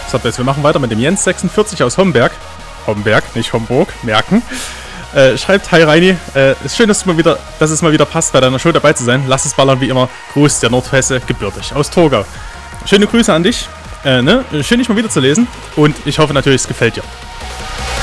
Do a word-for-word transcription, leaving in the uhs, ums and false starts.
So, wir machen weiter mit dem Jens sechsundvierzig aus Homberg. Homberg, nicht Homburg, merken. Äh, schreibt, hi Reini, äh, ist schön, dass, du mal wieder, dass es mal wieder passt, bei deiner Show dabei zu sein. Lass es ballern wie immer. Gruß, der Nordhesse, gebürtig aus Torgau. Schöne Grüße an dich. Äh, ne? Schön, dich mal wieder zu lesen. Und ich hoffe natürlich, es gefällt dir.